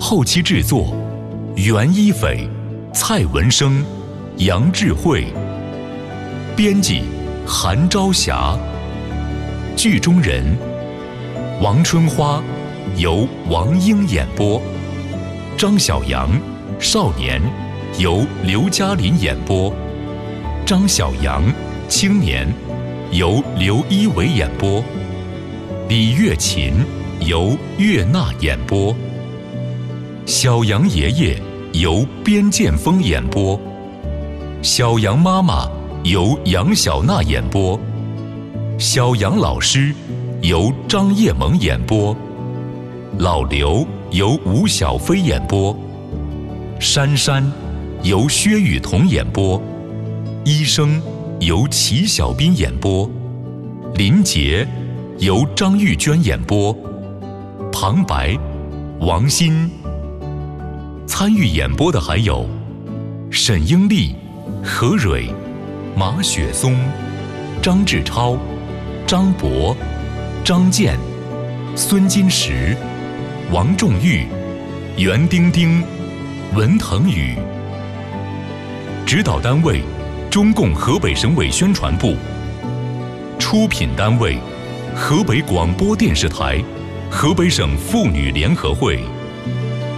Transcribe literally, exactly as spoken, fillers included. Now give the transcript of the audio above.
后期制作：袁一斐、蔡文生、杨智慧。编辑：韩朝霞。剧中人：王春花，由王英演播；张小阳，少年，由刘嘉林演播；张小阳，青年，由刘一伟演播；李月琴，由岳娜演播；小杨爷爷，由边建峰演播；小杨妈妈，由杨小娜演播；小杨老师，由张叶萌演播；老刘由吴小飞演播；珊珊由薛雨桐演播；医生由齐小斌演播；林杰由张玉娟演播；旁白王鑫。参与演播的还有沈英丽、何蕊、马雪松、张志超、张博、张健、孙金石、王仲玉、袁丁丁、文腾宇。指导单位：中共河北省委宣传部。出品单位：河北广播电视台、河北省妇女联合会。